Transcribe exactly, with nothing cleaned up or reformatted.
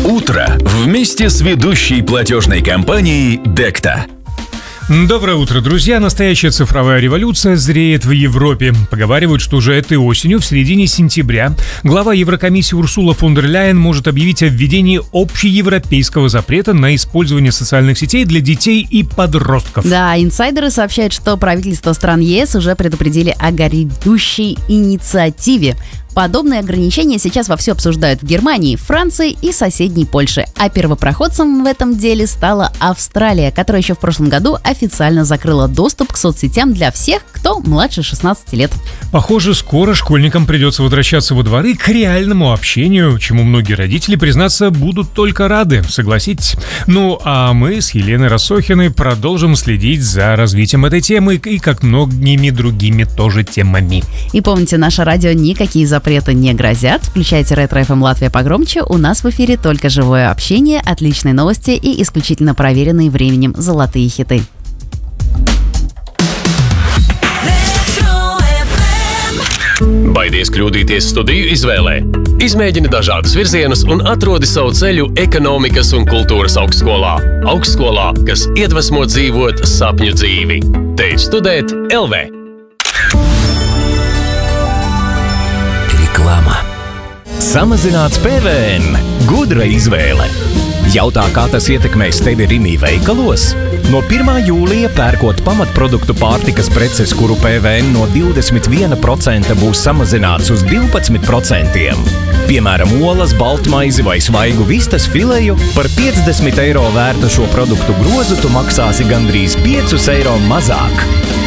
Утро вместе с ведущей платежной компанией Декта. Доброе утро, друзья! Настоящая цифровая революция зреет в Европе. Поговаривают, что уже этой осенью, в середине сентября, глава Еврокомиссии Урсула фон дер Ляйен может объявить о введении общеевропейского запрета на использование социальных сетей для детей и подростков. Да, инсайдеры сообщают, что правительства стран ЕС уже предупредили о грядущей инициативе. Подобные ограничения сейчас вовсю обсуждают в Германии, Франции и соседней Польше. А первопроходцем в этом деле стала Австралия, которая еще в прошлом году официально закрыла доступ к соцсетям для всех, кто младше шестнадцати лет. Похоже, скоро школьникам придется возвращаться во дворы к реальному общению, чему многие родители, признаться, будут только рады, согласитесь. Ну, а мы с Еленой Рассохиной продолжим следить за развитием этой темы и как многими другими тоже темами. И помните, наше радио никакие запреты Запреты не грозят. Включайте Ретро эф эм Латвия погромче. У нас в эфире только живое общение, отличные новости и исключительно проверенные временем золотые хиты. Baidies kļūdīties studiju izvēlē. Izmēģini dažādus virzienus un atrodi savu ceļu ekonomikas un kultūras augstskolā. Augstskolā, kas iedvesmo dzīvot sapņu dzīvi. Te ir studēt L V. Reklāma. Samazināts P V N. Gudra izvēle. Jautā, kā tas ietekmēs tevi Rimi veikalos? No pirmā jūlija pērkot pamatproduktu pārtikas preces, kuru P V N no divdesmit viena procenta būs samazināts uz divpadsmit procentiem. Piemēram, olas, baltmaizi vai svaigu vistas fileju, par piecdesmit eiro vērta šo produktu grozu tu maksāsi gandrīz piecus eiro mazāk.